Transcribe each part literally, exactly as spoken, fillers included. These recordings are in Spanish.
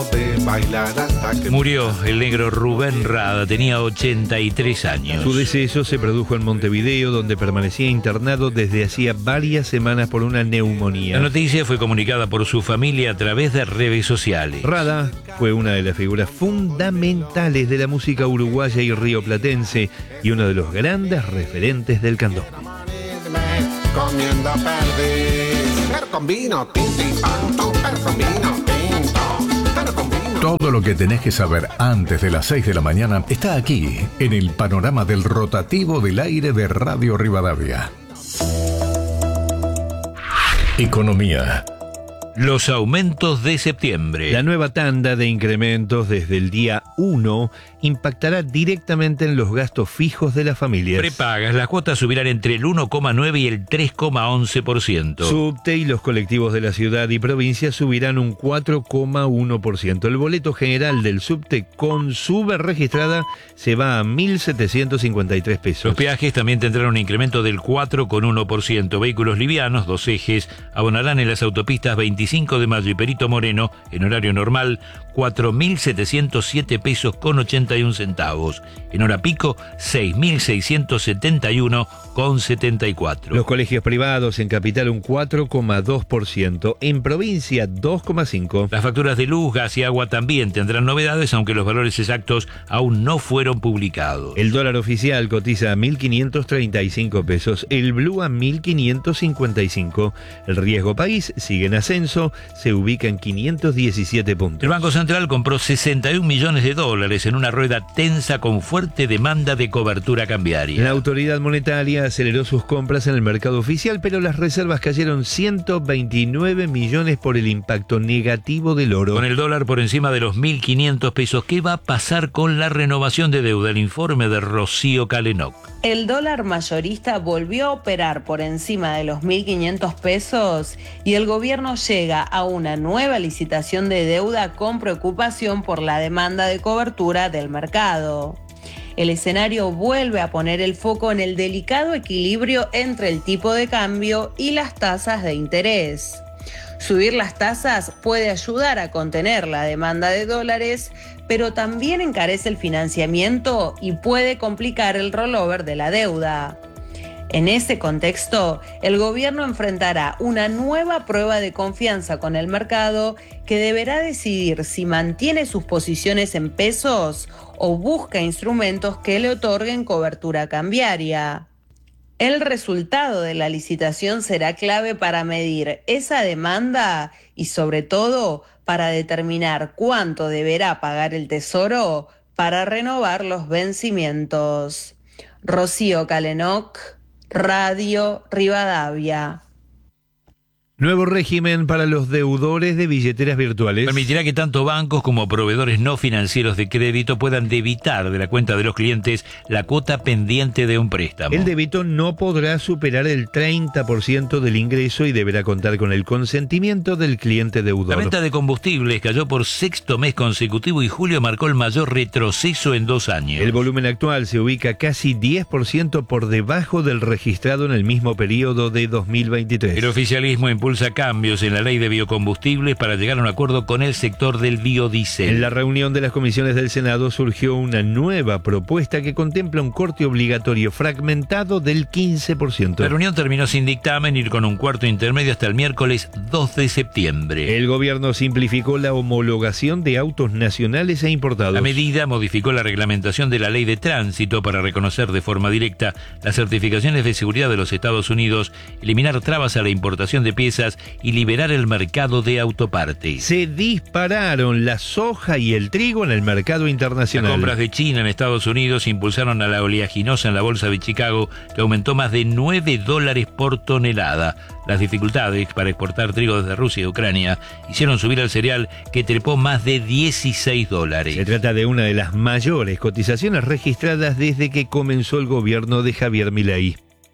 de bailar hasta que... Murió el negro Rubén Rada, tenía ochenta y tres años. Su deceso se produjo en Montevideo, donde permanecía internado desde hacía varias semanas por una neumonía. La noticia fue comunicada por su familia a través de redes sociales. Rada fue una de las figuras fundamentales de la música uruguaya y rioplatense y uno de los grandes referentes del candombe. Comiendo perdiz, pero con vino, tinto y panto, pero con vino, tinto, pero con vino. Todo lo que tenés que saber antes de las seis de la mañana está aquí, en el panorama del rotativo del aire de Radio Rivadavia. Economía. Los aumentos de septiembre. La nueva tanda de incrementos desde el día uno impactará directamente en los gastos fijos de las familias. Prepagas, las cuotas subirán entre el uno coma nueve y el tres coma once por ciento. Subte y los colectivos de la ciudad y provincia subirán un cuatro coma uno por ciento. El boleto general del subte con sube registrada se va a mil setecientos cincuenta y tres pesos. Los peajes también tendrán un incremento del cuatro coma uno por ciento. Vehículos livianos, dos ejes, abonarán en las autopistas veinticinco de mayo y Perito Moreno, en horario normal, cuatro mil setecientos siete pesos con ochenta y un centavos. En hora pico, seis mil seiscientos setenta y uno con setenta y cuatro. Los colegios privados en capital un cuatro coma dos por ciento, en provincia dos coma cinco por ciento. Las facturas de luz, gas y agua también tendrán novedades, aunque los valores exactos aún no fueron publicados. El dólar oficial cotiza a mil quinientos treinta y cinco pesos, el blue a mil quinientos cincuenta y cinco. El riesgo país sigue en ascenso, se ubica en quinientos diecisiete puntos. El Banco Central compró sesenta y un millones de dólares en una rueda tensa con fuerte demanda de cobertura cambiaria. La autoridad monetaria aceleró sus compras en el mercado oficial, pero las reservas cayeron ciento veintinueve millones por el impacto negativo del oro. Con el dólar por encima de los mil quinientos pesos, ¿qué va a pasar con la renovación de deuda? El informe de Rocío Calenoc. El dólar mayorista volvió a operar por encima de los mil quinientos pesos y el gobierno llega a una nueva licitación de deuda con preocupación por la demanda de cobertura del mercado. El escenario vuelve a poner el foco en el delicado equilibrio entre el tipo de cambio y las tasas de interés. Subir las tasas puede ayudar a contener la demanda de dólares, pero también encarece el financiamiento y puede complicar el rollover de la deuda. En ese contexto, el gobierno enfrentará una nueva prueba de confianza con el mercado que deberá decidir si mantiene sus posiciones en pesos o busca instrumentos que le otorguen cobertura cambiaria. El resultado de la licitación será clave para medir esa demanda y, sobre todo, para determinar cuánto deberá pagar el Tesoro para renovar los vencimientos. Rocío Calenoc, Radio Rivadavia. Nuevo régimen para los deudores de billeteras virtuales. Permitirá que tanto bancos como proveedores no financieros de crédito puedan debitar de la cuenta de los clientes la cuota pendiente de un préstamo. El débito no podrá superar el treinta por ciento del ingreso y deberá contar con el consentimiento del cliente deudor. La venta de combustibles cayó por sexto mes consecutivo y julio marcó el mayor retroceso en dos años. El volumen actual se ubica casi diez por ciento por debajo del registrado en el mismo periodo de dos mil veintitrés. El oficialismo impulsa cambios en la ley de biocombustibles para llegar a un acuerdo con el sector del biodiesel. En la reunión de las comisiones del Senado surgió una nueva propuesta que contempla un corte obligatorio fragmentado del quince por ciento. La reunión terminó sin dictamen y con un cuarto intermedio hasta el miércoles dos de septiembre. El gobierno simplificó la homologación de autos nacionales e importados. La medida modificó la reglamentación de la ley de tránsito para reconocer de forma directa las certificaciones de seguridad de los Estados Unidos, eliminar trabas a la importación de piezas y liberar el mercado de autopartes. Se dispararon la soja y el trigo en el mercado internacional. Las compras de China en Estados Unidos impulsaron a la oleaginosa en la bolsa de Chicago, que aumentó más de nueve dólares por tonelada. Las dificultades para exportar trigo desde Rusia y Ucrania hicieron subir al cereal, que trepó más de dieciséis dólares. Se trata de una de las mayores cotizaciones registradas desde que comenzó el gobierno de Javier Milei.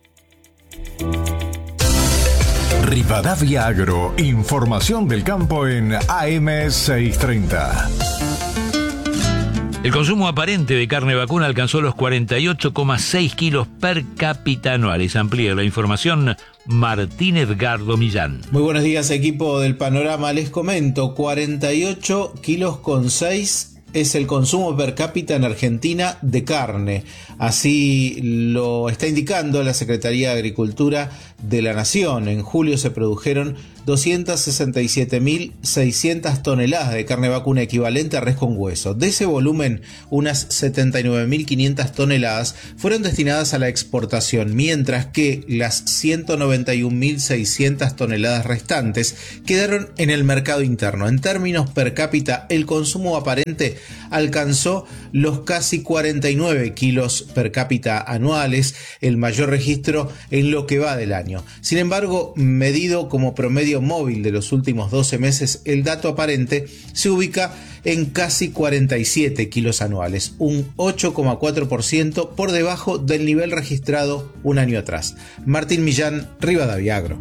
Rivadavia Agro, información del campo en A M seiscientos treinta. El consumo aparente de carne vacuna alcanzó los cuarenta y ocho coma seis kilos per cápita anuales. Amplía la información Martín Edgardo Millán. Muy buenos días, equipo del Panorama. Les comento, cuarenta y ocho kilos con seis es el consumo per cápita en Argentina de carne. Así lo está indicando la Secretaría de Agricultura de la Nación. En julio se produjeron doscientas sesenta y siete mil seiscientas toneladas de carne vacuna equivalente a res con hueso. De ese volumen, unas setenta y nueve mil quinientas toneladas fueron destinadas a la exportación, mientras que las ciento noventa y un mil seiscientas toneladas restantes quedaron en el mercado interno. En términos per cápita, el consumo aparente alcanzó los casi cuarenta y nueve kilos per cápita anuales, el mayor registro en lo que va del año. Sin embargo, medido como promedio móvil de los últimos doce meses, el dato aparente se ubica en casi cuarenta y siete kilos anuales, un ocho coma cuatro por ciento por debajo del nivel registrado un año atrás. Martín Millán, Rivadavia Agro.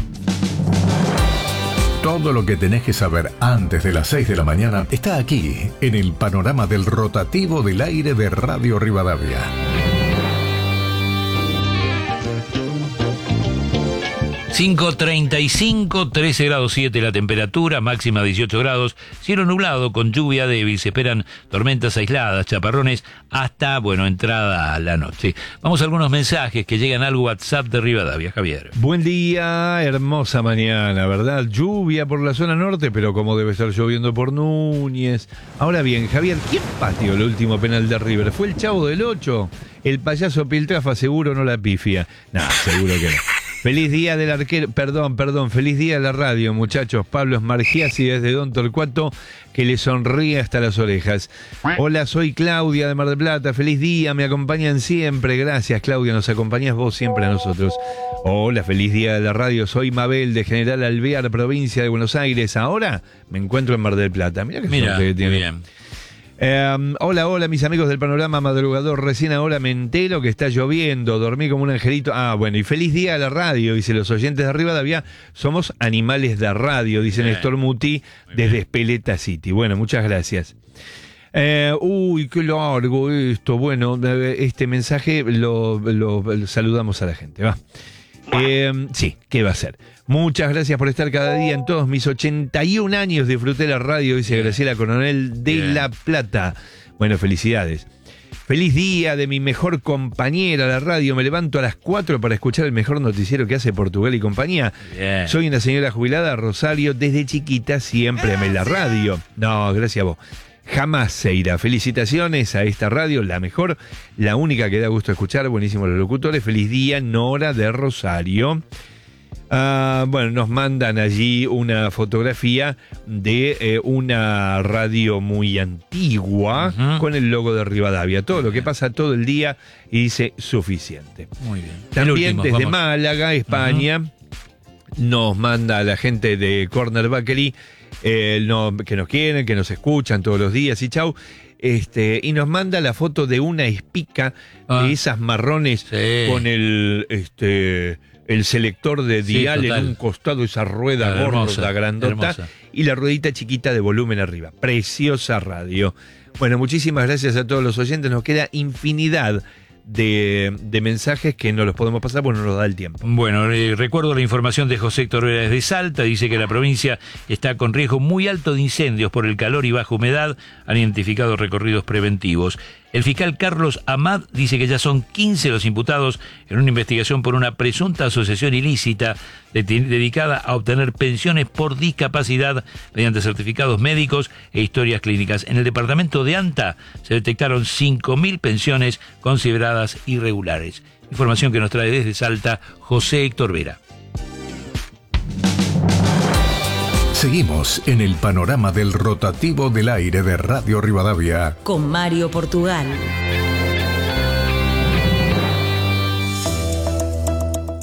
Todo lo que tenés que saber antes de las seis de la mañana está aquí, en el panorama del rotativo del aire de Radio Rivadavia. cinco treinta y cinco, trece grados siete la temperatura, máxima dieciocho grados, cielo nublado con lluvia débil, se esperan tormentas aisladas, chaparrones, hasta, bueno, entrada a la noche. Vamos a algunos mensajes que llegan al WhatsApp de Rivadavia, Javier. Buen día, hermosa mañana, ¿verdad? Lluvia por la zona norte, pero como debe estar lloviendo por Núñez. Ahora bien, Javier, ¿quién pateó el último penal de River? ¿Fue el Chavo del ocho? El payaso Piltrafa seguro no la pifia. Nah, seguro que no. Feliz día del arquero, perdón, perdón, feliz día de la radio, muchachos. Pablo Esmargiasi desde Don Torcuato, que le sonríe hasta las orejas. Hola, soy Claudia de Mar del Plata, feliz día, me acompañan siempre. Gracias, Claudia, nos acompañas vos siempre a nosotros. Hola, feliz día de la radio, soy Mabel de General Alvear, provincia de Buenos Aires. Ahora me encuentro en Mar del Plata. Mirá qué Mira, suerte que tiene. bien. Eh, hola, hola, mis amigos del Panorama Madrugador. Recién ahora me entero que está lloviendo. Dormí como un angelito. Ah, bueno, y feliz día a la radio. Dice los oyentes de Rivadavia. Somos animales de radio, dice Bien. Néstor Muti desde Espeleta City. Bueno, muchas gracias. Eh, uy, qué largo esto. Bueno, este mensaje lo, lo, lo saludamos a la gente. Va. Eh, sí, ¿qué va a ser? Muchas gracias por estar cada día. En todos mis ochenta y un años disfruté la radio, dice Graciela Coronel de Bien. La Plata. Bueno, felicidades. Feliz día de mi mejor compañera, la radio. Me levanto a las cuatro para escuchar el mejor noticiero que hace Portugal y compañía. Bien. Soy una señora jubilada, Rosario, desde chiquita siempre amé la radio. No, gracias a vos. Jamás se irá. Felicitaciones a esta radio, la mejor, la única que da gusto escuchar. Buenísimos los locutores. Feliz día, Nora de Rosario. Uh, bueno, nos mandan allí una fotografía de eh, una radio muy antigua, uh-huh, con el logo de Rivadavia. Todo lo que pasa todo el día y dice suficiente. Muy bien. También último, desde vamos. Málaga, España, uh-huh, nos manda la gente de Corner Bakery, eh, no, que nos quieren, que nos escuchan todos los días y chau. Este, y nos manda la foto de una espica, ah, de esas marrones, sí, con el este el selector de dial, sí, en un costado, esa rueda gorda, hermosa, grandota, hermosa, y la ruedita chiquita de volumen arriba. Preciosa radio. Bueno, muchísimas gracias a todos los oyentes. Nos queda infinidad de, de mensajes que no los podemos pasar porque no nos da el tiempo. Bueno, eh, recuerdo la información de José Héctor Vera desde Salta. Dice que la provincia está con riesgo muy alto de incendios por el calor y baja humedad. Han identificado recorridos preventivos. El fiscal Carlos Amad dice que ya son quince los imputados en una investigación por una presunta asociación ilícita de, dedicada a obtener pensiones por discapacidad mediante certificados médicos e historias clínicas. En el departamento de Anta se detectaron cinco mil pensiones consideradas irregulares. Información que nos trae desde Salta José Héctor Vera. Seguimos en el panorama del rotativo del aire de Radio Rivadavia con Mario Portugal.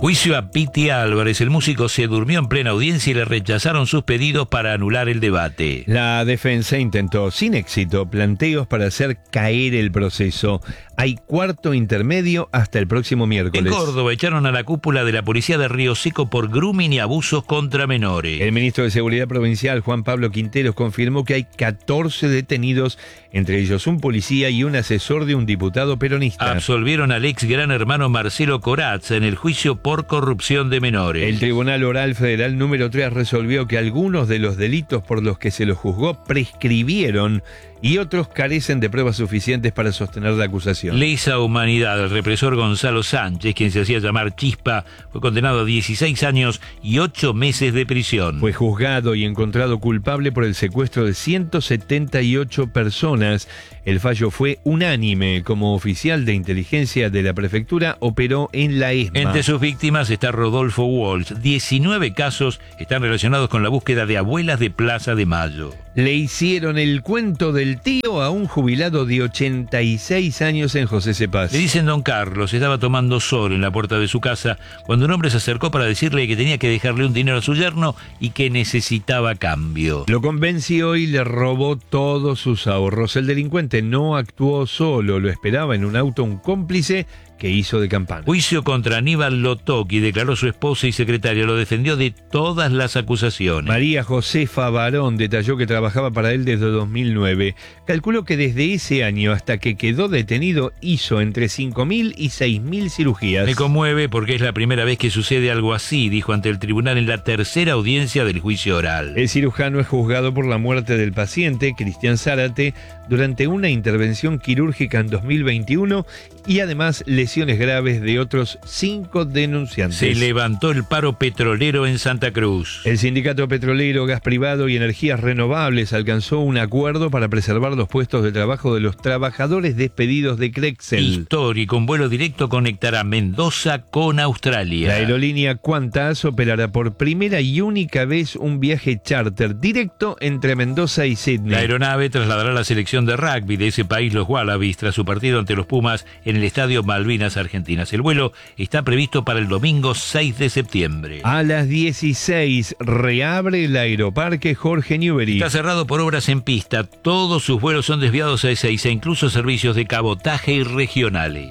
Juicio a Piti Álvarez. El músico se durmió en plena audiencia y le rechazaron sus pedidos para anular el debate. La defensa intentó, sin éxito, planteos para hacer caer el proceso. Hay cuarto intermedio hasta el próximo miércoles. En Córdoba echaron a la cúpula de la policía de Río Seco por grooming y abusos contra menores. El ministro de Seguridad Provincial, Juan Pablo Quinteros, confirmó que hay catorce detenidos, entre ellos un policía y un asesor de un diputado peronista. Absolvieron al ex gran hermano Marcelo Corazza en el juicio por corrupción de menores. El Tribunal Oral Federal número tres resolvió que algunos de los delitos por los que se los juzgó prescribieron y otros carecen de pruebas suficientes para sostener la acusación. Lesa humanidad. El represor Gonzalo Sánchez, quien se hacía llamar Chispa, fue condenado a dieciséis años y ocho meses de prisión. Fue juzgado y encontrado culpable por el secuestro de ciento setenta y ocho personas. El fallo fue unánime. Como oficial de inteligencia de la prefectura, operó en la E S M A. Entre sus víctimas está Rodolfo Walsh. diecinueve casos están relacionados con la búsqueda de abuelas de Plaza de Mayo. Le hicieron el cuento del tío a un jubilado de ochenta y seis años en José Cepaz. Le dicen don Carlos, estaba tomando sol en la puerta de su casa cuando un hombre se acercó para decirle que tenía que dejarle un dinero a su yerno y que necesitaba cambio. Lo convenció y le robó todos sus ahorros. El delincuente no actuó solo, lo esperaba en un auto un cómplice que hizo de campana. Juicio contra Aníbal Lotoki. Declaró su esposa y secretaria. Lo defendió de todas las acusaciones. María Josefa Barón detalló que trabajaba para él desde dos mil nueve. Calculó que desde ese año hasta que quedó detenido hizo entre cinco mil y seis mil cirugías. Me conmueve porque es la primera vez que sucede algo así, dijo ante el tribunal en la tercera audiencia del juicio oral. El cirujano es juzgado por la muerte del paciente, Cristian Zárate, durante una intervención quirúrgica en dos mil veintiuno y además lesiones graves de otros cinco denunciantes. Se levantó el paro petrolero en Santa Cruz. El sindicato petrolero, gas privado y energías renovables alcanzó un acuerdo para preservar los puestos de trabajo de los trabajadores despedidos de Crexel. Histórico, un vuelo directo conectará Mendoza con Australia. La aerolínea Qantas operará por primera y única vez un viaje charter directo entre Mendoza y Sydney. La aeronave trasladará la selección de rugby de ese país, los Wallabies, tras su partido ante los Pumas en el estadio Malvinas Argentinas. El vuelo está previsto para el domingo seis de septiembre. A las dieciséis reabre el aeroparque Jorge Newbery. Está cerrado por obras en pista. Todos sus vuelos son desviados a Ezeiza, incluso servicios de cabotaje y regionales.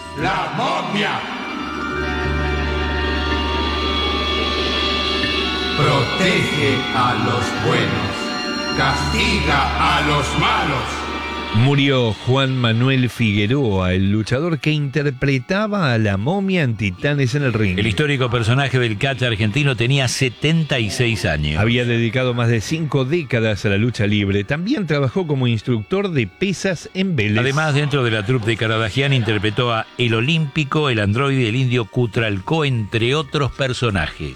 La momia. Protege a los buenos, castiga a los malos. Murió Juan Manuel Figueroa, el luchador que interpretaba a la momia en Titanes en el Ring. El histórico personaje del catch argentino tenía setenta y seis años. Había dedicado más de cinco décadas a la lucha libre. También trabajó como instructor de pesas en Vélez. Además, dentro de la troupe de Caradagian interpretó a El Olímpico, el androide, el indio Cutralcó, entre otros personajes.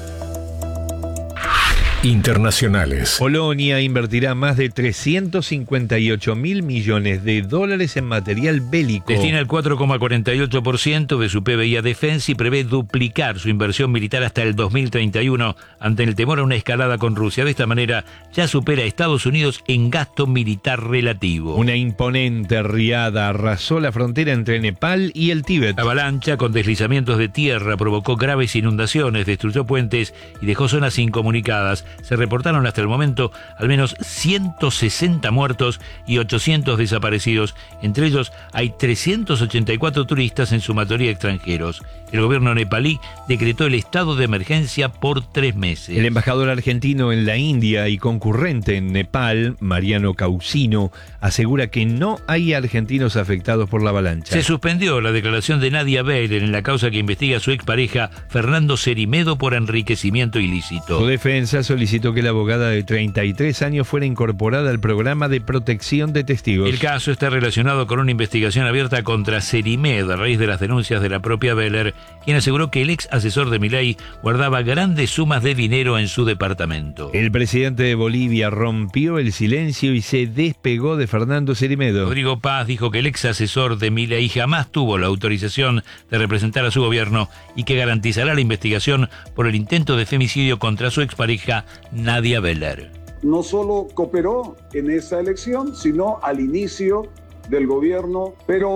Internacionales. Polonia invertirá más de trescientos cincuenta y ocho mil millones de dólares en material bélico. Destina el cuatro coma cuarenta y ocho por ciento de su P B I a defensa y prevé duplicar su inversión militar hasta el dos mil treinta y uno ante el temor a una escalada con Rusia. De esta manera ya supera a Estados Unidos en gasto militar relativo. Una imponente riada arrasó la frontera entre Nepal y el Tíbet. La avalancha con deslizamientos de tierra provocó graves inundaciones, destruyó puentes y dejó zonas incomunicadas. Se reportaron hasta el momento al menos ciento sesenta muertos y ochocientos desaparecidos. Entre ellos hay trescientos ochenta y cuatro turistas, en su mayoría extranjeros. El gobierno nepalí decretó el estado de emergencia por tres meses. El embajador argentino en la India y concurrente en Nepal, Mariano Causino, asegura que no hay argentinos afectados por la avalancha. Se suspendió la declaración de Nadia Beller en la causa que investiga a su expareja Fernando Cerimedo por enriquecimiento ilícito. Su defensa solicitó que la abogada de treinta y tres años fuera incorporada al programa de protección de testigos. El caso está relacionado con una investigación abierta contra Cerimedo a raíz de las denuncias de la propia Beller, quien aseguró que el ex asesor de Milei guardaba grandes sumas de dinero en su departamento. El presidente de Bolivia rompió el silencio y se despegó de Fernando Cerimedo. Rodrigo Paz dijo que el ex asesor de Milei jamás tuvo la autorización de representar a su gobierno y que garantizará la investigación por el intento de femicidio contra su expareja Nadia Beller. No solo cooperó en esa elección, sino al inicio del gobierno, pero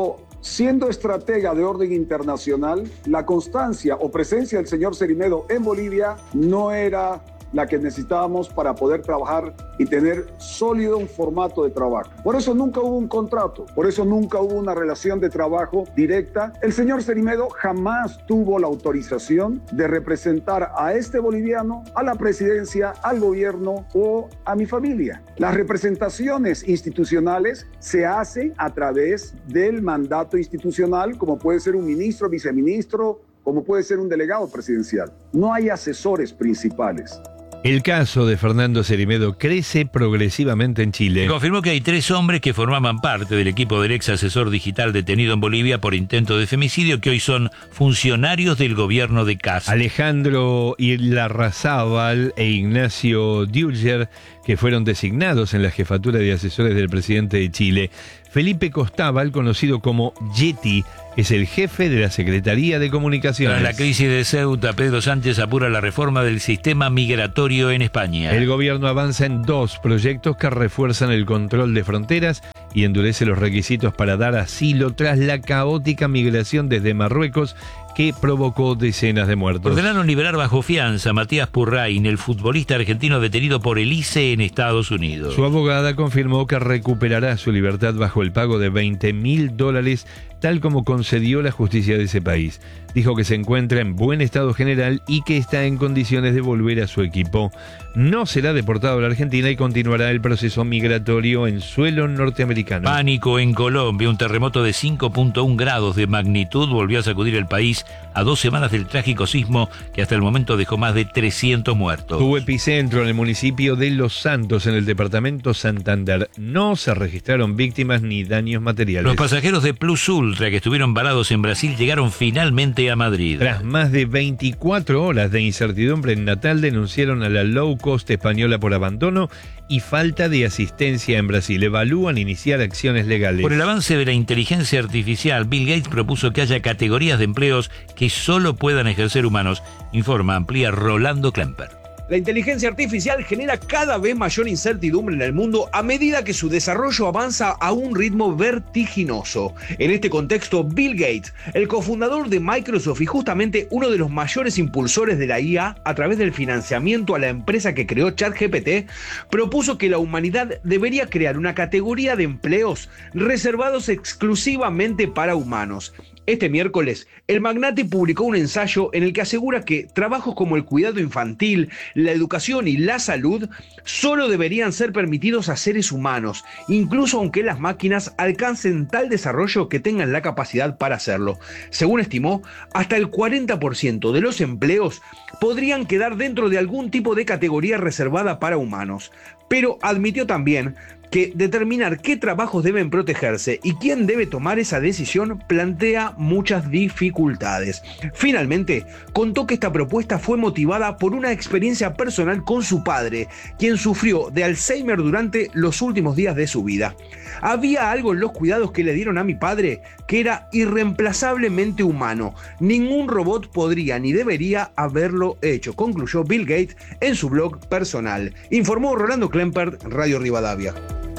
Siendo estratega de orden internacional, la constancia o presencia del señor Cerimedo en Bolivia no era la que necesitábamos para poder trabajar y tener sólido un formato de trabajo. Por eso nunca hubo un contrato, por eso nunca hubo una relación de trabajo directa. El señor Cerimedo jamás tuvo la autorización de representar a este boliviano, a la presidencia, al gobierno o a mi familia. Las representaciones institucionales se hacen a través del mandato institucional, como puede ser un ministro, viceministro, como puede ser un delegado presidencial. No hay asesores principales. El caso de Fernando Cerimedo crece progresivamente en Chile. Confirmó que hay tres hombres que formaban parte del equipo del ex asesor digital detenido en Bolivia por intento de femicidio, que hoy son funcionarios del gobierno de Kast. Alejandro Irlarrazábal e Ignacio Dulger, que fueron designados en la jefatura de asesores del presidente de Chile. Felipe Costábal, conocido como Yeti, es el jefe de la Secretaría de Comunicaciones. Tras la crisis de Ceuta, Pedro Sánchez apura la reforma del sistema migratorio en España. El gobierno avanza en dos proyectos que refuerzan el control de fronteras y endurece los requisitos para dar asilo tras la caótica migración desde Marruecos que provocó decenas de muertos. Ordenaron liberar bajo fianza a Matías Purrain, el futbolista argentino detenido por el I C E en Estados Unidos. Su abogada confirmó que recuperará su libertad bajo el pago de veinte mil dólares, tal como concedió la justicia de ese país. Dijo que se encuentra en buen estado general y que está en condiciones de volver a su equipo. No será deportado a la Argentina y continuará el proceso migratorio en suelo norteamericano. Pánico en Colombia. Un terremoto de cinco punto uno grados de magnitud volvió a sacudir el país a dos semanas del trágico sismo que hasta el momento dejó más de trescientos muertos. Tuvo epicentro en el municipio de Los Santos, en el departamento Santander. No se registraron víctimas ni daños materiales. Los pasajeros de Plus Ultra que estuvieron varados en Brasil llegaron finalmente a Madrid. Tras más de veinticuatro horas de incertidumbre en Natal, denunciaron a la low cost española por abandono y falta de asistencia en Brasil. Evalúan iniciar acciones legales. Por el avance de la inteligencia artificial, Bill Gates propuso que haya categorías de empleos que solo puedan ejercer humanos. Informa, amplía Rolando Klemper. La inteligencia artificial genera cada vez mayor incertidumbre en el mundo a medida que su desarrollo avanza a un ritmo vertiginoso. En este contexto, Bill Gates, el cofundador de Microsoft y justamente uno de los mayores impulsores de la I A a través del financiamiento a la empresa que creó ChatGPT, propuso que la humanidad debería crear una categoría de empleos reservados exclusivamente para humanos. Este miércoles, el magnate publicó un ensayo en el que asegura que trabajos como el cuidado infantil, la educación y la salud solo deberían ser permitidos a seres humanos, incluso aunque las máquinas alcancen tal desarrollo que tengan la capacidad para hacerlo. Según estimó, hasta el cuarenta por ciento de los empleos podrían quedar dentro de algún tipo de categoría reservada para humanos, pero admitió también que determinar qué trabajos deben protegerse y quién debe tomar esa decisión plantea muchas dificultades. Finalmente, contó que esta propuesta fue motivada por una experiencia personal con su padre, quien sufrió de Alzheimer durante los últimos días de su vida. Había algo en los cuidados que le dieron a mi padre que era irreemplazablemente humano. Ningún robot podría ni debería haberlo hecho, concluyó Bill Gates en su blog personal. Informó Rolando Klemper, Radio Rivadavia.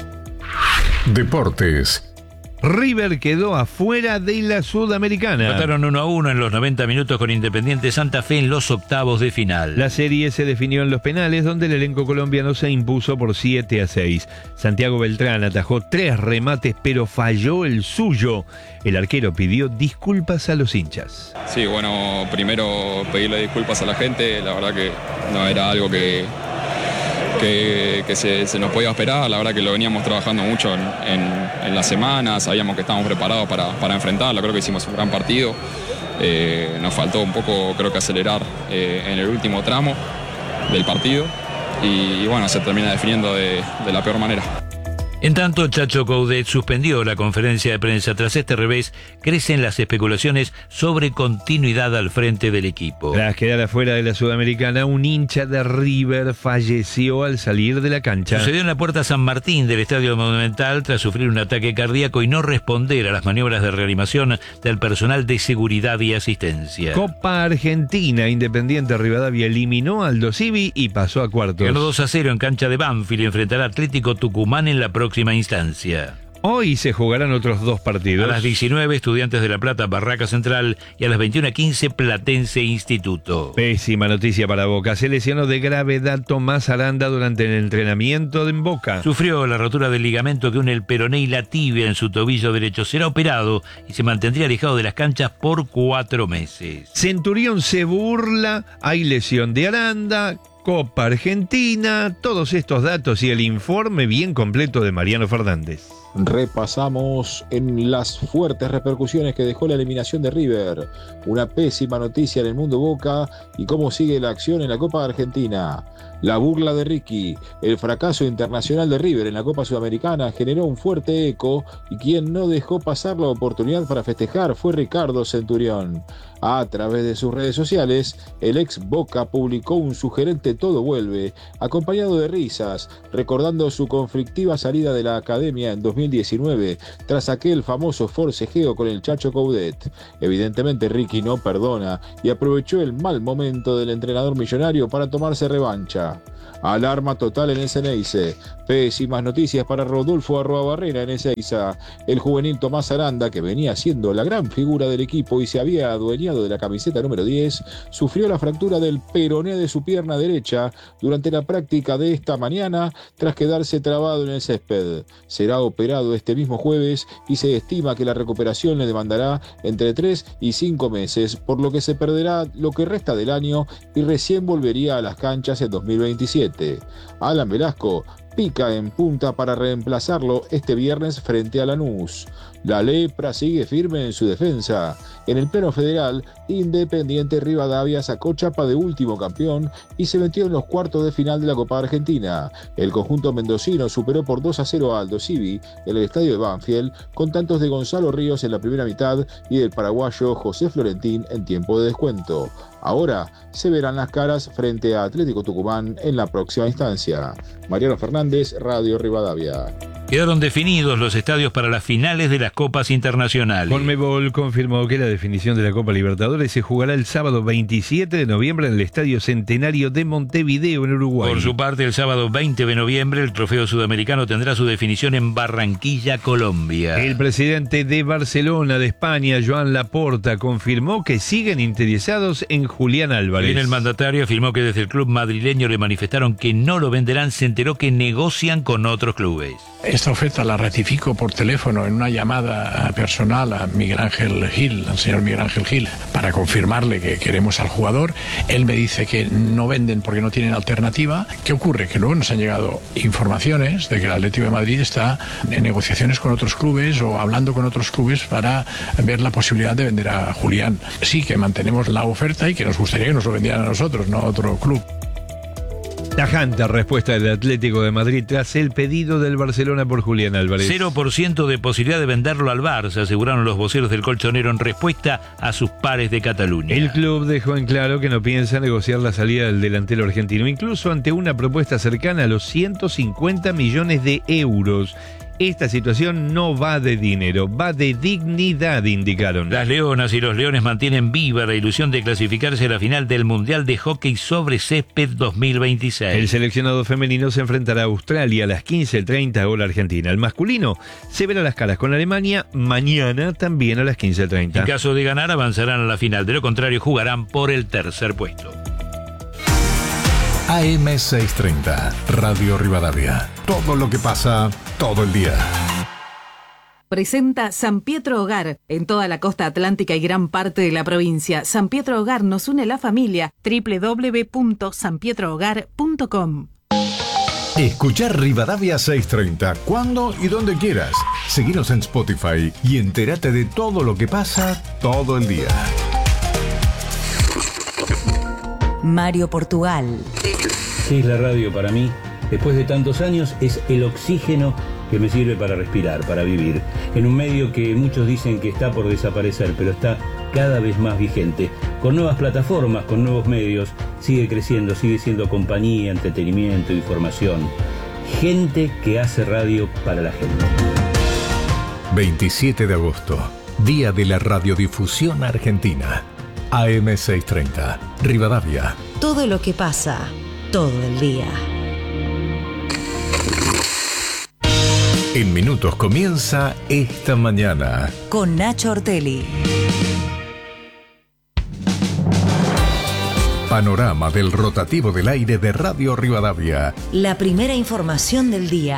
Deportes. River quedó afuera de la Sudamericana. Empataron uno a uno en los noventa minutos con Independiente Santa Fe en los octavos de final. La serie se definió en los penales, donde el elenco colombiano se impuso por siete a seis. Santiago Beltrán atajó tres remates, pero falló el suyo. El arquero pidió disculpas a los hinchas. Sí, bueno, primero pedirle disculpas a la gente. La verdad que no era algo que... que, que se, se nos podía esperar. La verdad que lo veníamos trabajando mucho en, en, en la semana, sabíamos que estábamos preparados para, para enfrentarla, creo que hicimos un gran partido. Eh, nos faltó un poco, creo que acelerar eh, en el último tramo del partido y, y bueno, se termina definiendo de, de la peor manera. En tanto, Chacho Coudet suspendió la conferencia de prensa. Tras este revés, crecen las especulaciones sobre continuidad al frente del equipo. Tras quedar afuera de la Sudamericana, un hincha de River falleció al salir de la cancha. Sucedió en la Puerta San Martín del Estadio Monumental tras sufrir un ataque cardíaco y no responder a las maniobras de reanimación del personal de seguridad y asistencia. Copa Argentina, Independiente Rivadavia eliminó al Aldo Civi y pasó a cuartos. Ganó dos a cero en cancha de Banfield y enfrentará a Atlético Tucumán en la próxima instancia. Hoy se jugarán otros dos partidos. A las diecinueve, Estudiantes de La Plata, Barraca Central, y a las veintiuna quince, Platense Instituto. Pésima noticia para Boca. Se lesionó de gravedad Tomás Aranda durante el entrenamiento en Boca. Sufrió la rotura del ligamento que une el peroné y la tibia en su tobillo derecho. Será operado y se mantendría alejado de las canchas por cuatro meses. Centurión se burla, hay lesión de Aranda, Copa Argentina, todos estos datos y el informe bien completo de Mariano Fernández. Repasamos en las fuertes repercusiones que dejó la eliminación de River, una pésima noticia en el mundo Boca y cómo sigue la acción en la Copa Argentina. La burla de Ricky, el fracaso internacional de River en la Copa Sudamericana generó un fuerte eco y quien no dejó pasar la oportunidad para festejar fue Ricardo Centurión. A través de sus redes sociales, el ex Boca publicó un sugerente todo vuelve, acompañado de risas, recordando su conflictiva salida de la academia en dos mil diecinueve, tras aquel famoso forcejeo con el Chacho Coudet. Evidentemente Ricky no perdona y aprovechó el mal momento del entrenador millonario para tomarse revancha. Alarma total en Ezeiza. Pésimas noticias para Rodolfo Arruabarrena en Ezeiza. El juvenil Tomás Aranda, que venía siendo la gran figura del equipo y se había adueñado de la camiseta número diez, sufrió la fractura del peroné de su pierna derecha durante la práctica de esta mañana tras quedarse trabado en el césped. Será operado este mismo jueves y se estima que la recuperación le demandará entre tres y cinco meses, por lo que se perderá lo que resta del año y recién volvería a las canchas en dos mil veintisiete. Alan Velasco pica en punta para reemplazarlo este viernes frente a Lanús. La lepra sigue firme en su defensa. En el plano federal, Independiente Rivadavia sacó chapa de último campeón y se metió en los cuartos de final de la Copa Argentina. El conjunto mendocino superó por dos a cero a Aldo Civi en el estadio de Banfield, con tantos de Gonzalo Ríos en la primera mitad y del paraguayo José Florentín en tiempo de descuento. Ahora se verán las caras frente a Atlético Tucumán en la próxima instancia. Mariano Fernández, Radio Rivadavia. Quedaron definidos los estadios para las finales de las Copas Internacionales. Conmebol confirmó que la definición de la Copa Libertadores se jugará el sábado veintisiete de noviembre en el Estadio Centenario de Montevideo, en Uruguay. Por su parte, el sábado veinte de noviembre, el trofeo sudamericano tendrá su definición en Barranquilla, Colombia. El presidente de Barcelona, de España, Joan Laporta, confirmó que siguen interesados en Julián Álvarez. Bien, el mandatario afirmó que desde el club madrileño le manifestaron que no lo venderán. Se enteró que negocian con otros clubes. Esta oferta la ratifico por teléfono en una llamada personal a Miguel Ángel Gil, al señor Miguel Ángel Gil, para confirmarle que queremos al jugador. Él me dice que no venden porque no tienen alternativa. ¿Qué ocurre? Que luego nos han llegado informaciones de que el Atlético de Madrid está en negociaciones con otros clubes o hablando con otros clubes para ver la posibilidad de vender a Julián. Sí, que mantenemos la oferta y que nos gustaría que nos lo vendieran a nosotros, no a otro club. Tajante respuesta del Atlético de Madrid tras el pedido del Barcelona por Julián Álvarez. cero por ciento de posibilidad de venderlo al Barça, aseguraron los voceros del colchonero en respuesta a sus pares de Cataluña. El club dejó en claro que no piensa negociar la salida del delantero argentino, incluso ante una propuesta cercana a los ciento cincuenta millones de euros. Esta situación no va de dinero, va de dignidad, indicaron. Las Leonas y los Leones mantienen viva la ilusión de clasificarse a la final del Mundial de Hockey sobre Césped dos mil veintiséis. El seleccionado femenino se enfrentará a Australia a las quince treinta hora argentina. El masculino se verá las caras con Alemania mañana también a las quince treinta. En caso de ganar, avanzarán a la final. De lo contrario, jugarán por el tercer puesto. A M seiscientos treinta, Radio Rivadavia. Todo lo que pasa, todo el día. Presenta San Pietro Hogar. En toda la costa atlántica y gran parte de la provincia, San Pietro Hogar nos une la familia. doble u doble u doble u punto san pietro hogar punto com. Escuchar Rivadavia seiscientos treinta cuando y donde quieras. Seguinos en Spotify y entérate de todo lo que pasa todo el día. Mario Portugal. ¿Qué es la radio para mí? Después de tantos años es el oxígeno que me sirve para respirar, para vivir. En un medio que muchos dicen que está por desaparecer, pero está cada vez más vigente. Con nuevas plataformas, con nuevos medios, sigue creciendo, sigue siendo compañía, entretenimiento, información. Gente que hace radio para la gente. veintisiete de agosto, Día de la Radiodifusión Argentina. A M seiscientos treinta, Rivadavia. Todo lo que pasa, todo el día. En minutos comienza Esta Mañana. Con Nacho Ortelli. Panorama del rotativo del aire de Radio Rivadavia. La primera información del día.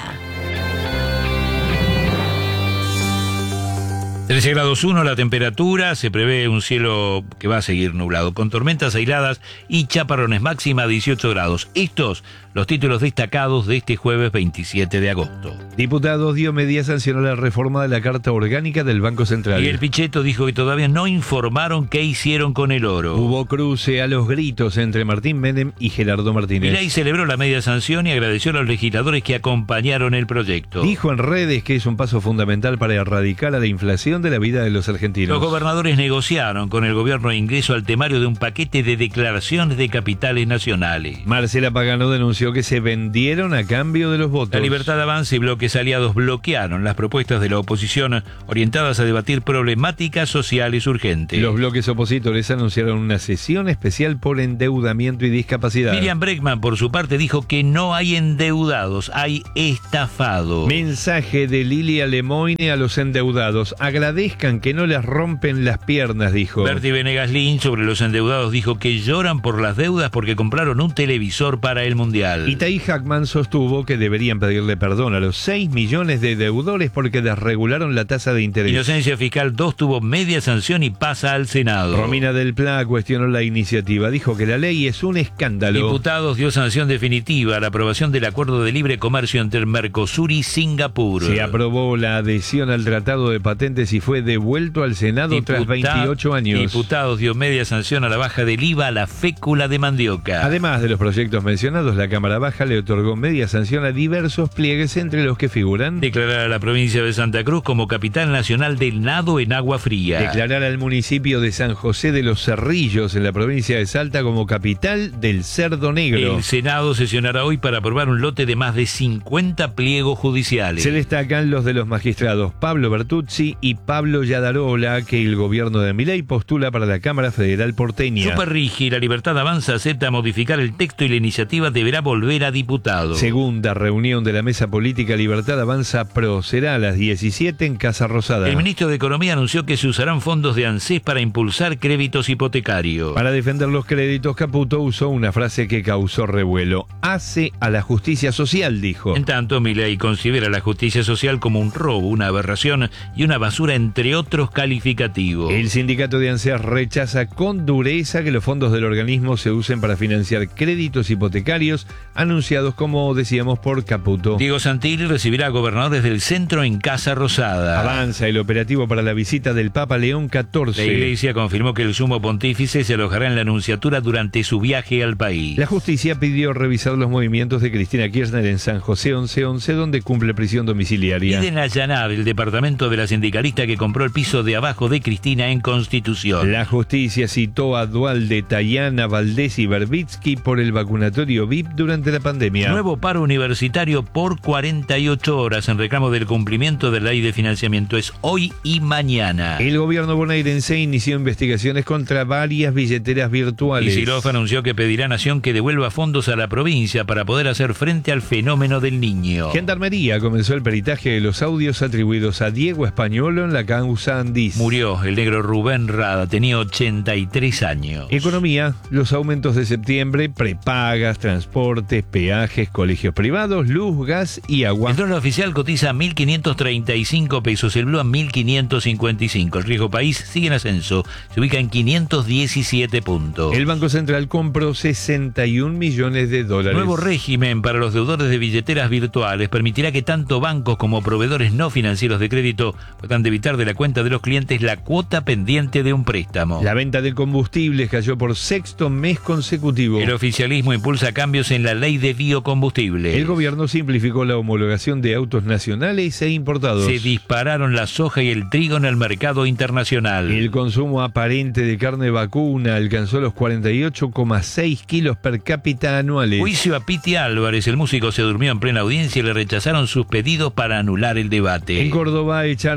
trece grados uno la temperatura, se prevé un cielo que va a seguir nublado, con tormentas aisladas y chaparrones, máxima dieciocho grados. Estos, los títulos destacados de este jueves veintisiete de agosto. Diputados Diomedes sancionó la reforma de la Carta Orgánica del Banco Central. Miguel Pichetto dijo que todavía no informaron qué hicieron con el oro. Hubo cruce a los gritos entre Martín Menem y Gerardo Martínez. Milei celebró la media sanción y agradeció a los legisladores que acompañaron el proyecto. Dijo en redes que es un paso fundamental para erradicar a la inflación de la vida de los argentinos. Los gobernadores negociaron con el gobierno ingreso al temario de un paquete de declaraciones de capitales nacionales. Marcela Pagano denunció que se vendieron a cambio de los votos. La Libertad Avanza y bloques aliados bloquearon las propuestas de la oposición orientadas a debatir problemáticas sociales urgentes. Los bloques opositores anunciaron una sesión especial por endeudamiento y discapacidad. Miriam Bregman, por su parte, dijo que no hay endeudados, hay estafados. Mensaje de Lilia Lemoine a los endeudados. Agradezcan que no les rompen las piernas, dijo. Berti Venegas Lynch sobre los endeudados dijo que lloran por las deudas porque compraron un televisor para el Mundial. Itaí Hackman sostuvo que deberían pedirle perdón a los seis millones de deudores porque desregularon la tasa de interés. Inocencia Fiscal dos tuvo media sanción y pasa al Senado. Romina del Pla cuestionó la iniciativa, dijo que la ley es un escándalo. Diputados dio sanción definitiva a la aprobación del acuerdo de libre comercio entre Mercosur y Singapur. Se aprobó la adhesión al Tratado de Patentes y fue devuelto al Senado Diputa- tras veintiocho años. Diputados dio media sanción a la baja del I V A a la fécula de mandioca. Además de los proyectos mencionados, la Cámara Baja le otorgó media sanción a diversos pliegues, entre los que figuran: declarar a la provincia de Santa Cruz como capital nacional del nado en agua fría. Declarar al municipio de San José de los Cerrillos, en la provincia de Salta, como capital del cerdo negro. El Senado sesionará hoy para aprobar un lote de más de cincuenta pliegos judiciales. Se destacan los de los magistrados Pablo Bertuzzi y Pablo Yadarola, que el gobierno de Milei postula para la Cámara Federal porteña. Superrigi, la Libertad Avanza acepta modificar el texto y la iniciativa deberá volver a diputados. Segunda reunión de la mesa política Libertad Avanza Pro será a las diecisiete en Casa Rosada. El ministro de Economía anunció que se usarán fondos de ANSES para impulsar créditos hipotecarios. Para defender los créditos, Caputo usó una frase que causó revuelo. Hace a la justicia social, dijo. En tanto, Milei considera la justicia social como un robo, una aberración y una basura, entre otros calificativos. El sindicato de ANSES rechaza con dureza que los fondos del organismo se usen para financiar créditos hipotecarios anunciados, como decíamos, por Caputo. Diego Santilli recibirá a gobernadores del centro en Casa Rosada. Avanza el operativo para la visita del Papa León catorce. La Iglesia confirmó que el sumo pontífice se alojará en la Anunciatura durante su viaje al país. La justicia pidió revisar los movimientos de Cristina Kirchner en San José once once, donde cumple prisión domiciliaria. Piden allanar el departamento de la sindicalista que compró el piso de abajo de Cristina en Constitución. La justicia citó a Dualde, Tayana, Valdés y Berbitsky por el vacunatorio V I P durante la pandemia. Nuevo paro universitario por cuarenta y ocho horas en reclamo del cumplimiento de la ley de financiamiento. Es hoy y mañana. El gobierno bonaerense inició investigaciones contra varias billeteras virtuales. Kicillof anunció que pedirá a Nación que devuelva fondos a la provincia para poder hacer frente al fenómeno del niño. Gendarmería comenzó el peritaje de los audios atribuidos a Diego Españolo en la causa Andis. Murió el negro Rubén Rada, tenía ochenta y tres años. Economía, los aumentos de septiembre, prepagas, transportes, peajes, colegios privados, luz, gas y agua. El dólar oficial cotiza a mil quinientos treinta y cinco pesos, el blue a mil quinientos cincuenta y cinco. El riesgo país sigue en ascenso, se ubica en quinientos diecisiete puntos. El Banco Central compró sesenta y un millones de dólares. Nuevo régimen para los deudores de billeteras virtuales permitirá que tanto bancos como proveedores no financieros de crédito puedan debitar de la cuenta de los clientes la cuota pendiente de un préstamo. La venta de combustibles cayó por sexto mes consecutivo. El oficialismo impulsa cambios en la ley de biocombustibles. El gobierno simplificó la homologación de autos nacionales e importados. Se dispararon la soja y el trigo en el mercado internacional. El consumo aparente de carne vacuna alcanzó los cuarenta y ocho coma seis kilos per cápita anuales. Juicio a Piti Álvarez. El músico se durmió en plena audiencia y le rechazaron sus pedidos para anular el debate. En Córdoba echaron a la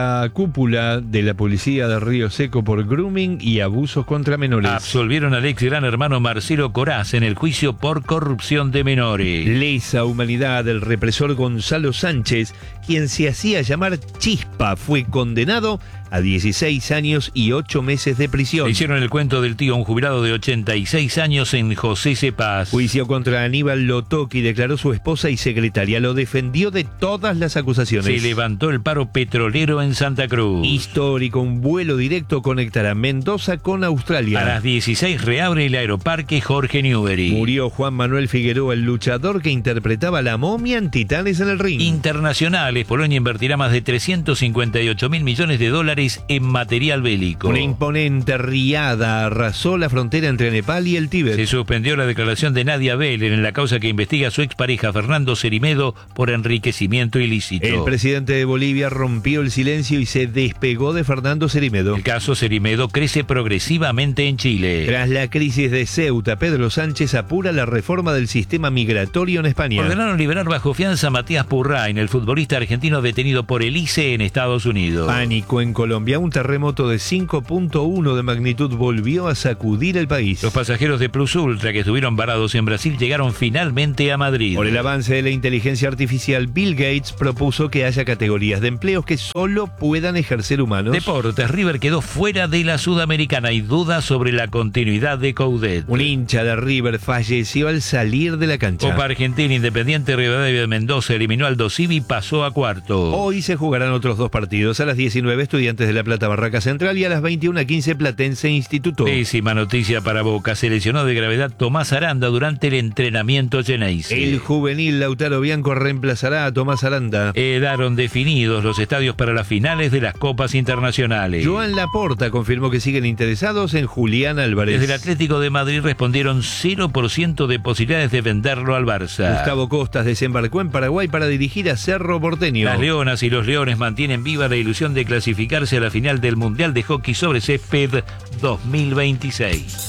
la cúpula de la policía de Río Seco por grooming y abusos contra menores. Absolvieron al ex gran hermano Marcelo Coraz en el juicio por corrupción de menores. Lesa humanidad del represor Gonzalo Sánchez, quien se hacía llamar Chispa, fue condenado a dieciséis años y ocho meses de prisión. Le hicieron el cuento del tío a un jubilado de ochenta y seis años en José Cepaz. Juicio contra Aníbal Lotoki, declaró su esposa y secretaria. Lo defendió de todas las acusaciones. Se levantó el paro petrolero en Santa Cruz. Histórico, un vuelo directo conectará Mendoza con Australia. A las dieciséis reabre el aeroparque Jorge Newbery. Murió Juan Manuel Figueroa, el luchador que interpretaba la momia en Titanes en el Ring. Internacionales, Polonia invertirá más de trescientos cincuenta y ocho mil millones de dólares en material bélico. Una imponente riada arrasó la frontera entre Nepal y el Tíbet. Se suspendió la declaración de Nadia Beller en la causa que investiga a su expareja Fernando Cerimedo por enriquecimiento ilícito. El presidente de Bolivia rompió el silencio y se despegó de Fernando Cerimedo. El caso Cerimedo crece progresivamente en Chile. Tras la crisis de Ceuta, Pedro Sánchez apura la reforma del sistema migratorio en España. Ordenaron liberar bajo fianza a Matías Purrain, el futbolista argentino detenido por el I C E en Estados Unidos. Pánico en Colombia. Un terremoto de cinco punto uno de magnitud volvió a sacudir el país. Los pasajeros de Plus Ultra que estuvieron varados en Brasil llegaron finalmente a Madrid. Por el avance de la inteligencia artificial, Bill Gates propuso que haya categorías de empleos que solo puedan ejercer humanos. Deportes, River quedó fuera de la Sudamericana y dudas sobre la continuidad de Coudet. Un hincha de River falleció al salir de la cancha. Copa Argentina, Independiente Rivadavia de Mendoza eliminó al Dosivi y pasó a cuarto. Hoy se jugarán otros dos partidos. A las diecinueve, Estudiantes de La Plata, Barraca Central, y a las veintiuna quince, Platense, Instituto. Pésima noticia para Boca. Se lesionó de gravedad Tomás Aranda durante el entrenamiento Geneise. El juvenil Lautaro Bianco reemplazará a Tomás Aranda. Quedaron definidos los estadios para las finales de las Copas Internacionales. Joan Laporta confirmó que siguen interesados en Julián Álvarez. Desde el Atlético de Madrid respondieron cero por ciento de posibilidades de venderlo al Barça. Gustavo Costas desembarcó en Paraguay para dirigir a Cerro Porteño. Las Leonas y los Leones mantienen viva la ilusión de clasificarse a la final del Mundial de Hockey sobre Césped dos mil veintiséis.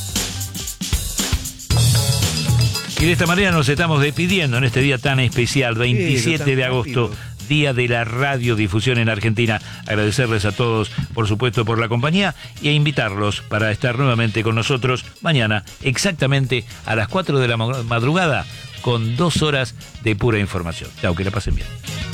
Y de esta manera nos estamos despidiendo en este día tan especial, veintisiete de agosto, Día de la Radiodifusión en Argentina. Agradecerles a todos, por supuesto, por la compañía y a invitarlos para estar nuevamente con nosotros mañana, exactamente a las cuatro de la madrugada, con dos horas de pura información. Chao, que la pasen bien.